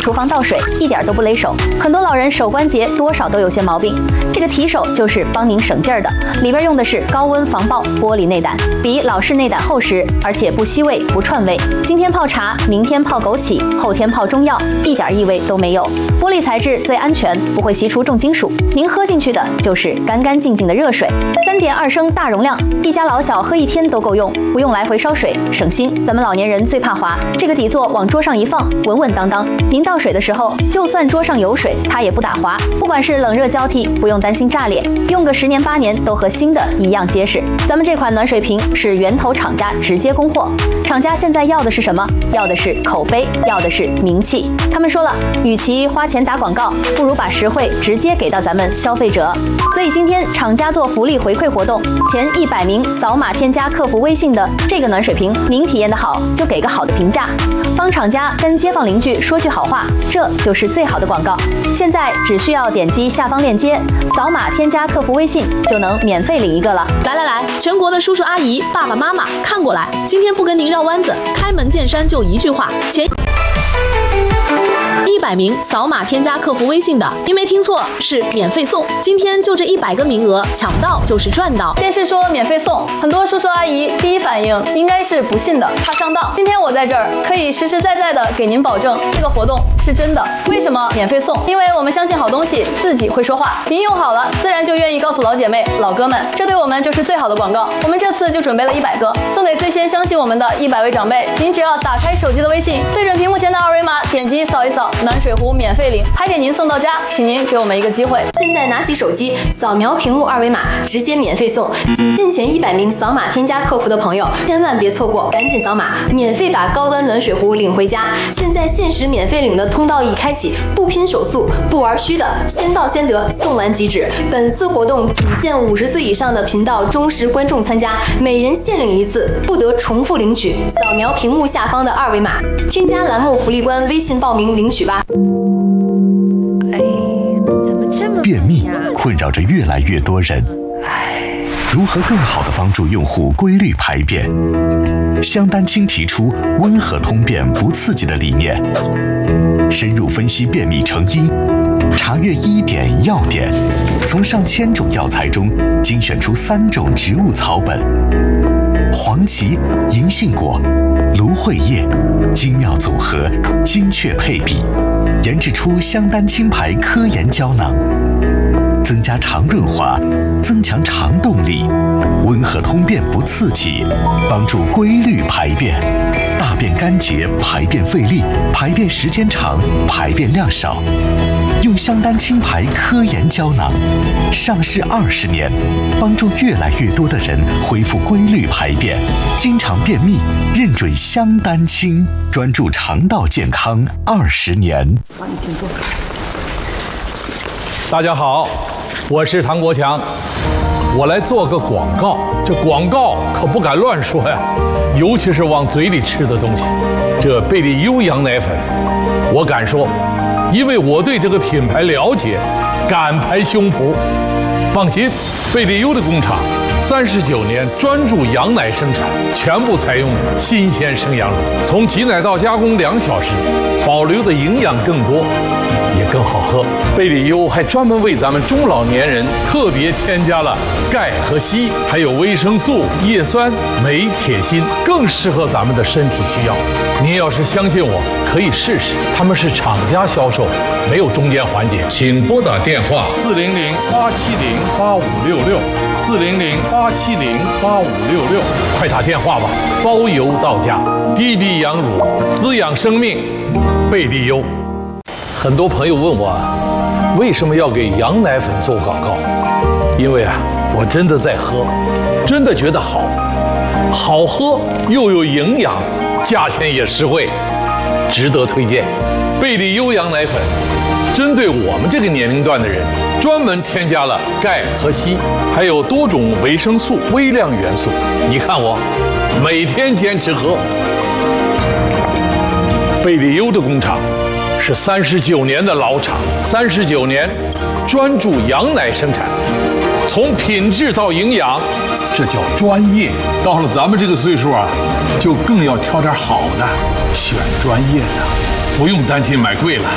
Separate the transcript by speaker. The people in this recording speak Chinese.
Speaker 1: 厨房倒水一点都不勒手。很多老人手关节多少都有些毛病，这个提手就是帮您省劲儿的。里边用的是高温防爆玻璃内胆，比老式内胆厚实，而且不吸味不串味。今天泡茶，明天泡枸杞，后天泡中药，一点异味都没有。玻璃材质最安全，不会吸出重金属。您喝进去的就是干干净净的热水。3.2升大容量，一家老小喝1天都够用，不用来回烧水，省心。咱们老年人最怕滑，这个底座往桌上一放，稳稳当当。您倒水的时候，就算桌上有水，它也不打滑。不管是冷热交替，不用担心炸裂，用个10年8年都和新的一样结实。咱们这款暖水瓶是源头厂家直接供货，厂家现在要的是什么？要的是口碑，要的是名气。他们说了，与其花钱打广告，不如把实惠直接给到咱们消费者。所以今天厂家做福利回馈活动，前100名扫码添加客服微信的这个暖水瓶，您体验的好就给个好的评价，帮厂家跟街坊邻居说句好话，这就是最好的广告。现在只需要点击下方链接，扫码添加客服微信，就能免费领一个了。
Speaker 2: 来，全国的叔叔阿姨、爸爸妈妈看过来，今天不跟您绕弯子，开门见山就一句话，前100名扫码添加客服微信的，您没听错，是免费送。今天就这100个名额，抢到就是赚到。
Speaker 3: 电视说免费送，很多叔叔阿姨第一反应应该是不信的，怕上当。今天我在这儿可以实实在在的给您保证，这个活动是真的。为什么免费送？因为我们相信好东西自己会说话，您用好了，自然就愿意告诉老姐妹、老哥们，这对我们就是最好的广告。我们这次就准备了100个，送给最先相信我们的100位长辈。您只要打开手机的微信，对准屏幕前的二维码，点击扫一扫，暖水壶免费领，还给您送到家，请您给我们一个机会。
Speaker 4: 现在拿起手机，扫描屏幕二维码，直接免费送。仅限前100名扫码添加客服的朋友，千万别错过，赶紧扫码，免费把高端暖水壶领回家。现在限时免费领的通道已开启，不拼手速，不玩虚的，先到先得，送完即止。本次活动仅限50岁以上的频道忠实观众参加，每人限领1次，不得重复领取。扫描屏幕下方的二维码，添加栏目福利官微信报名领取吧。
Speaker 5: 便秘困扰着越来越多人，如何更好地帮助用户规律排便？香丹青提出温和通便不刺激的理念，深入分析便秘成因，查阅医典药典，从上千种药材中精选出3种植物草本：黄芪、银杏果、芦荟叶，精妙组合，精确配比，研制出香丹青牌科研胶囊，增加肠润滑，增强肠动力，温和通便不刺激，帮助规律排便，大便干结，排便费力，排便时间长，排便量少。用香丹青牌科研胶囊，上市20年，帮助越来越多的人恢复规律排便，经常便秘，认准香丹青，专注肠道健康20年。
Speaker 6: 你请坐。
Speaker 7: 大家好，我是唐国强，我来做个广告。这广告可不敢乱说呀，尤其是往嘴里吃的东西。这贝利优羊奶粉，我敢说，因为我对这个品牌了解，敢拍胸脯。放心，贝利优的工厂39年专注羊奶生产，全部采用新鲜生羊乳，从挤奶到加工2小时，保留的营养更多，也更好喝。贝利优还专门为咱们中老年人特别添加了钙和硒，还有维生素、叶酸、镁、铁、锌，更适合咱们的身体需要。您要是相信我，可以试试。他们是厂家销售，没有中间环节。请拨打电话400-870-8566，400-870-8566，快打电话吧，包邮到家。滴滴羊乳，滋养生命，贝利优。很多朋友问我，为什么要给羊奶粉做广告？因为我真的在喝，真的觉得好喝又有营养，价钱也实惠，值得推荐。贝利优羊奶粉针对我们这个年龄段的人，专门添加了钙和硒，还有多种维生素、微量元素。你看我每天坚持喝。贝利优的工厂是39年的老厂，39年专注羊奶生产，从品质到营养，这叫专业。到了咱们这个岁数就更要挑点好的，选专业的，不用担心买贵了。